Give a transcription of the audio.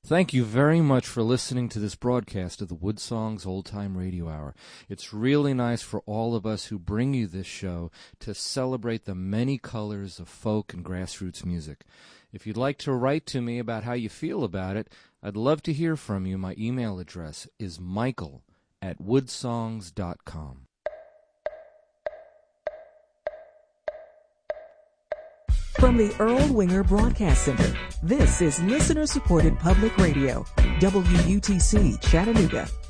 Thank you very much for listening to this broadcast of the Wood Songs Old Time Radio Hour. It's really nice for all of us who bring you this show to celebrate the many colors of folk and grassroots music. If you'd like to write to me about how you feel about it, I'd love to hear from you. My email address is michael@woodsongs.com. From the Earl Winger Broadcast Center, this is listener-supported public radio, WUTC Chattanooga.